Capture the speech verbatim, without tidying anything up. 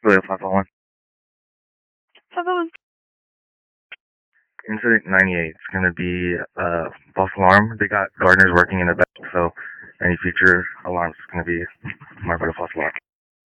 Toyota five oh one. five oh one. Incident ninety-eight. It's going to be a uh, false alarm. They got gardeners working in the back, so any future alarms is going to be marked by a false alarm.